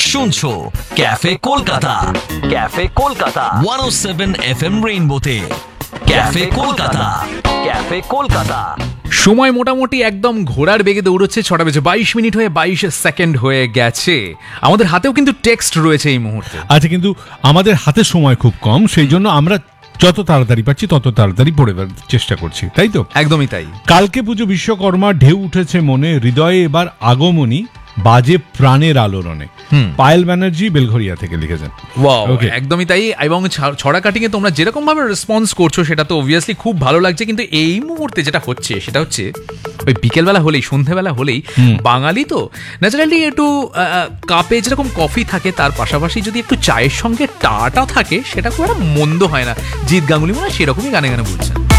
শুনছো cafe Kolkata, cafe Kolkata 107 FM রেইনবোতে। Cafe Kolkata, cafe Kolkata. সময় মোটামুটি একদম ঘোড়ার বেগে দৌড়চ্ছে। 6:22 হয়ে 22 সেকেন্ড হয়ে গেছে। আমাদের হাতেও কিন্তু টেক্সট রয়েছে এই মুহূর্তে। আচ্ছা, কিন্তু আমাদের হাতে সময় খুব কম, সেই জন্য আমরা যত তাড়াতাড়ি পাচ্ছি তত তাড়াতাড়ি পড়ে চেষ্টা করছি, তাই তো? একদমই তাই। কালকে পুজো বিশ্বকর্মা, ঢেউ উঠেছে মনে, হৃদয়ে এবার আগমনী, বাজে প্রাণের আলোড়নে। পায়েল ব্যানার্জি বেলঘরিয়া থেকে লিখেছেন। ওয়াও, একদমই তাই। এবং ছড়া কাটিং এ তোমরা যেরকম ভাবে রেসপন্স করছো সেটা তো অবভিয়াসলি খুব ভালো লাগছে, কিন্তু এই মুহূর্তে যেটা হচ্ছে সেটা হচ্ছে ওই বিকেলবেলা হলেই, সন্ধ্যেবেলা হলেই বাঙালি তো ন্যাচারালি একটু কাপে যেরকম কফি থাকে তার পাশাপাশি যদি একটু চায়ের সঙ্গে টাটা থাকে সেটা খুব একটা মন্দ হয় না। জিৎ গাঙ্গুলি মনে হয় সেরকমই গানে গানে বলছেন।